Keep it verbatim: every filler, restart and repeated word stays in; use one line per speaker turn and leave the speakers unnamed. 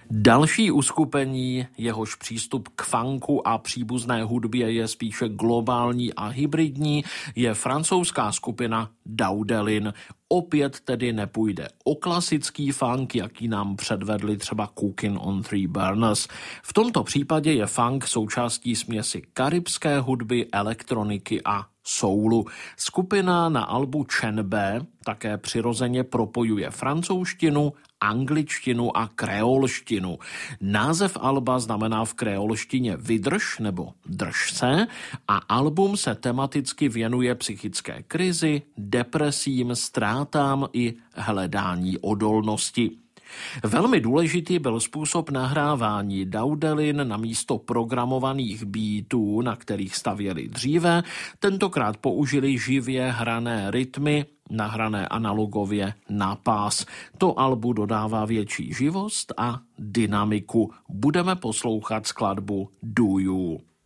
Další uskupení, jehož přístup k funku a příbuzné hudbě je spíše globální a hybridní, je francouzská skupina Daudelin. Opět tedy nepůjde o klasický funk, jaký nám předvedli třeba Cookin' on Three Burners. V tomto případě je funk součástí směsi karibské hudby, elektroniky a soulu. Skupina na albu Čenbe také přirozeně propojuje francouzštinu, angličtinu a kreolštinu. Název alba znamená v kreolštině vydrž nebo drž se a album se tematicky věnuje psychické krizi, depresím, ztrátám i hledání odolnosti. Velmi důležitý byl způsob nahrávání. Daudelin namísto programovaných beatů, na kterých stavěli dříve, tentokrát použili živě hrané rytmy, nahrané analogově na pás. To albu dodává větší živost a dynamiku. Budeme poslouchat skladbu Do You.